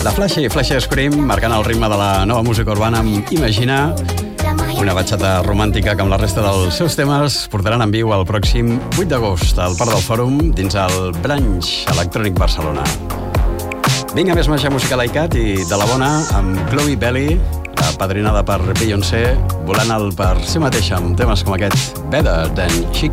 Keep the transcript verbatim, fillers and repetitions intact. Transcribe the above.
La Flashy, Flashy Scream, marcant el ritme de la nova música urbana amb Imaginar, una batxata romàntica que amb la resta dels seus temes portaran en viu el pròxim vuit d'agost al Parc del Fòrum dins el Branch Electrònic Barcelona. Vinga, més matxa música laicat i de la bona amb Chloe Belly, apadrinada per Beyoncé, volant el per si mateixa amb temes com aquest Better Than She